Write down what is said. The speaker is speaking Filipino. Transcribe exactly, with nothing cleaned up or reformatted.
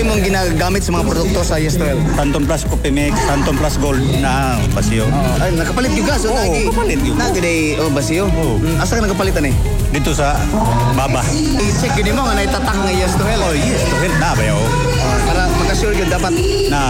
imong ginagamit sa mga produkto sa Yes Twelve? Phantom Plus Coffee Mix, Phantom Plus Gold na basiyo. Oh, ay, nakapalit yung gas. Oo, nagi, kapalit yun. Nagi, oh, basiyo. Oo. Mm, asa ka nagapalitan eh? Dito sa Baba. I-check yun mo nga naitatak ng Yes Twelve. Oh, yes, to help na ba yun? Para makasure yun dapat Na